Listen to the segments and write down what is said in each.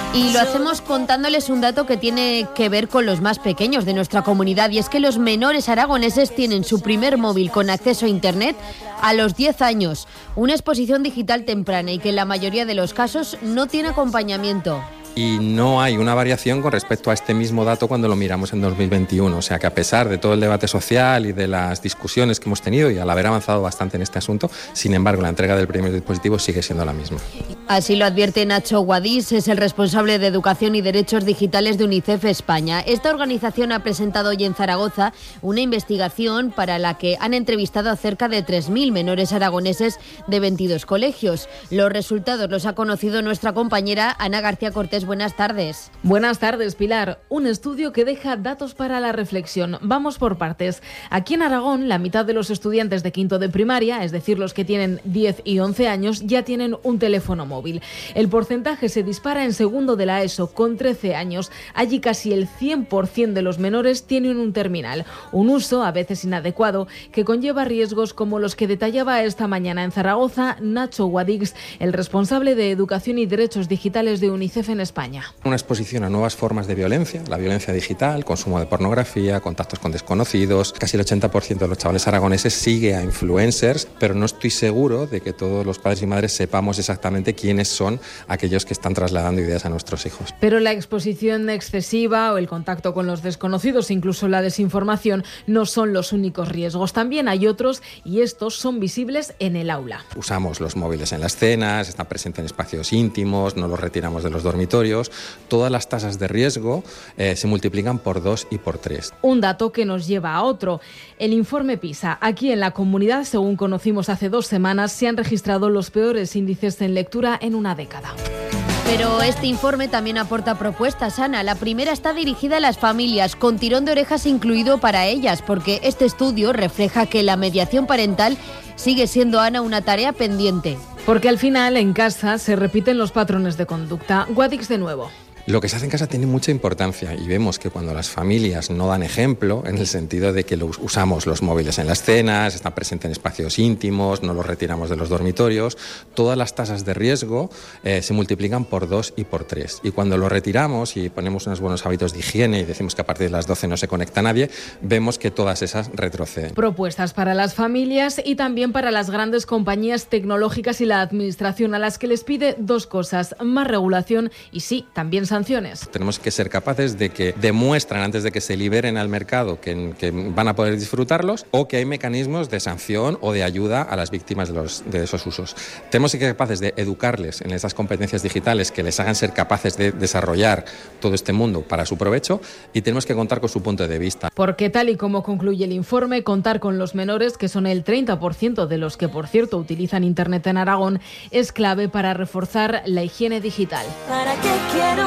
Y lo hacemos contándoles un dato que tiene que ver con los más pequeños de nuestra comunidad, y es que los menores aragoneses tienen su primer móvil con acceso a Internet a los 10 años, una exposición digital temprana y que en la mayoría de los casos no tiene acompañamiento. Y no hay una variación con respecto a este mismo dato cuando lo miramos en 2021. O sea que a pesar de todo el debate social y de las discusiones que hemos tenido y al haber avanzado bastante en este asunto, sin embargo la entrega del primer dispositivo sigue siendo la misma. Así lo advierte Nacho Guadix, es el responsable de Educación y Derechos Digitales de UNICEF España. Esta organización ha presentado hoy en Zaragoza una investigación para la que han entrevistado a cerca de 3.000 menores aragoneses de 22 colegios. Los resultados los ha conocido nuestra compañera Ana García Cortés. Buenas tardes. Buenas tardes, Pilar. Un estudio que deja datos para la reflexión. Vamos por partes. Aquí en Aragón, la mitad de los estudiantes de quinto de primaria, es decir, los que tienen 10 y 11 años, ya tienen un teléfono móvil. El porcentaje se dispara en segundo de la ESO, con 13 años. Allí casi el 100% de los menores tienen un terminal. Un uso, a veces inadecuado, que conlleva riesgos como los que detallaba esta mañana en Zaragoza Nacho Guadix, el responsable de Educación y Derechos Digitales de UNICEF en España. Una exposición a nuevas formas de violencia, la violencia digital, consumo de pornografía, contactos con desconocidos. Casi el 80% de los chavales aragoneses sigue a influencers, pero no estoy seguro de que todos los padres y madres sepamos exactamente quiénes son aquellos que están trasladando ideas a nuestros hijos. Pero la exposición excesiva o el contacto con los desconocidos, incluso la desinformación, no son los únicos riesgos. También hay otros y estos son visibles en el aula. Usamos los móviles en las cenas, están presentes en espacios íntimos, no los retiramos de los dormitorios. Todas las tasas de riesgo se multiplican por 2 y por 3. Un dato que nos lleva a otro. El informe PISA. Aquí en la comunidad, según conocimos hace 2 semanas, se han registrado los peores índices en lectura en una década. Pero este informe también aporta propuestas, Ana. La primera está dirigida a las familias, con tirón de orejas incluido para ellas, porque este estudio refleja que la mediación parental sigue siendo, Ana, una tarea pendiente. Porque al final, en casa, se repiten los patrones de conducta. Guadix de nuevo. Lo que se hace en casa tiene mucha importancia y vemos que cuando las familias no dan ejemplo, en el sentido de que usamos los móviles en las cenas, están presentes en espacios íntimos, no los retiramos de los dormitorios, todas las tasas de riesgo se multiplican por 2 y por 3. Y cuando lo retiramos y ponemos unos buenos hábitos de higiene y decimos que a partir de las 12 no se conecta nadie, vemos que todas esas retroceden. Propuestas para las familias y también para las grandes compañías tecnológicas y la administración, a las que les pide 2 cosas: más regulación y sí, también sanciones. Tenemos que ser capaces de que demuestren antes de que se liberen al mercado que van a poder disfrutarlos, o que hay mecanismos de sanción o de ayuda a las víctimas de esos usos. Tenemos que ser capaces de educarles en esas competencias digitales que les hagan ser capaces de desarrollar todo este mundo para su provecho, y tenemos que contar con su punto de vista. Porque tal y como concluye el informe, contar con los menores, que son el 30% de los que, por cierto, utilizan Internet en Aragón, es clave para reforzar la higiene digital. ¿Para qué quiero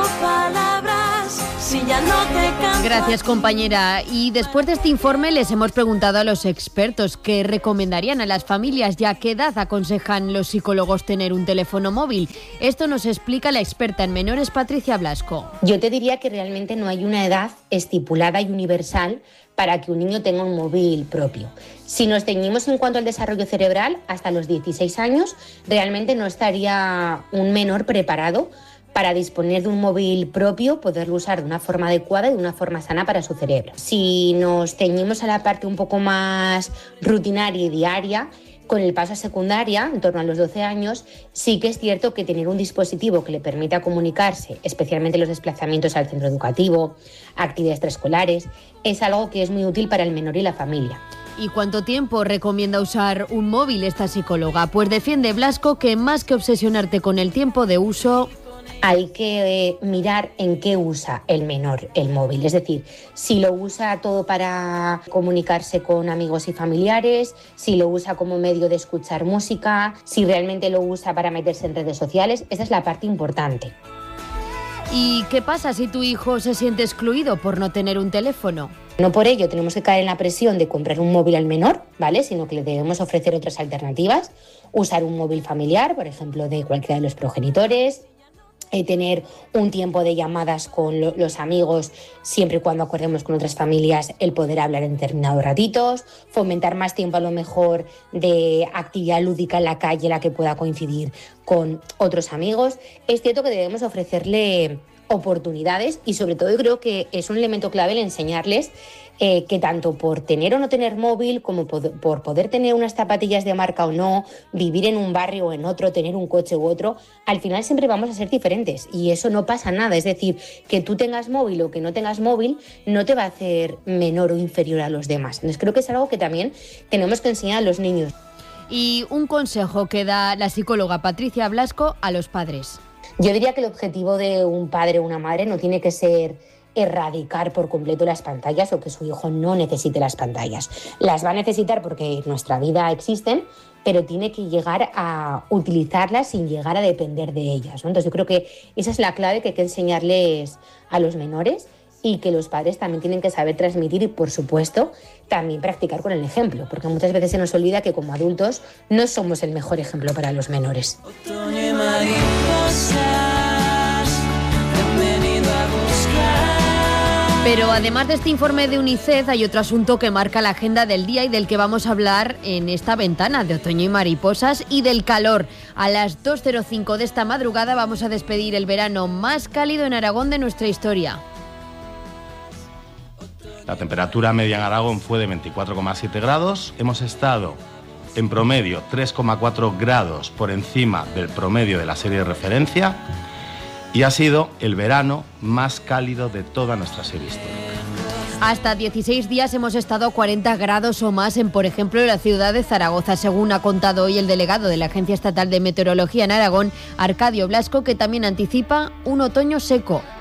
palabras si ya no te canto? Gracias, compañera. Y después de este informe les hemos preguntado a los expertos qué recomendarían a las familias y a qué edad aconsejan los psicólogos tener un teléfono móvil. Esto nos explica la experta en menores, Patricia Blasco. Yo te diría que realmente no hay una edad estipulada y universal para que un niño tenga un móvil propio. Si nos ceñimos en cuanto al desarrollo cerebral, hasta los 16 años realmente no estaría un menor preparado para disponer de un móvil propio, poderlo usar de una forma adecuada y de una forma sana para su cerebro. Si nos ceñimos a la parte un poco más rutinaria y diaria, con el paso a secundaria, en torno a los 12 años, sí que es cierto que tener un dispositivo que le permita comunicarse, especialmente los desplazamientos al centro educativo, actividades extraescolares, es algo que es muy útil para el menor y la familia. ¿Y cuánto tiempo recomienda usar un móvil esta psicóloga? Pues defiende Blasco que más que obsesionarte con el tiempo de uso, hay que mirar en qué usa el menor el móvil. Es decir, si lo usa todo para comunicarse con amigos y familiares, si lo usa como medio de escuchar música, si realmente lo usa para meterse en redes sociales. Esa es la parte importante. ¿Y qué pasa si tu hijo se siente excluido por no tener un teléfono? No por ello tenemos que caer en la presión de comprar un móvil al menor, ¿vale? Sino que le debemos ofrecer otras alternativas. Usar un móvil familiar, por ejemplo, de cualquiera de los progenitores. Tener un tiempo de llamadas con los amigos, siempre y cuando acordemos con otras familias el poder hablar en determinados ratitos, fomentar más tiempo a lo mejor de actividad lúdica en la calle, la que pueda coincidir con otros amigos. Es cierto que debemos ofrecerle oportunidades y sobre todo yo creo que es un elemento clave el enseñarles que tanto por tener o no tener móvil, como por poder tener unas zapatillas de marca o no, vivir en un barrio o en otro, tener un coche u otro, al final siempre vamos a ser diferentes y eso no pasa nada. Es decir, que tú tengas móvil o que no tengas móvil no te va a hacer menor o inferior a los demás. Entonces creo que es algo que también tenemos que enseñar a los niños. Y un consejo que da la psicóloga Patricia Blasco a los padres. Yo diría que el objetivo de un padre o una madre no tiene que ser erradicar por completo las pantallas o que su hijo no necesite las pantallas. Las va a necesitar porque en nuestra vida existen, pero tiene que llegar a utilizarlas sin llegar a depender de ellas, ¿no? Entonces yo creo que esa es la clave que hay que enseñarles a los menores y que los padres también tienen que saber transmitir y, por supuesto, también practicar con el ejemplo, porque muchas veces se nos olvida que como adultos no somos el mejor ejemplo para los menores. Otoño y mariposas, han venido a buscar. Pero además de este informe de UNICEF hay otro asunto que marca la agenda del día y del que vamos a hablar en esta ventana de Otoño y Mariposas y del calor. A las 2:05 de esta madrugada vamos a despedir el verano más cálido en Aragón de nuestra historia. La temperatura media en Aragón fue de 24,7 grados. Hemos estado en promedio 3,4 grados por encima del promedio de la serie de referencia y ha sido el verano más cálido de toda nuestra serie histórica. Hasta 16 días hemos estado a 40 grados o más en, por ejemplo, la ciudad de Zaragoza, según ha contado hoy el delegado de la Agencia Estatal de Meteorología en Aragón, Arcadio Blasco, que también anticipa un otoño seco.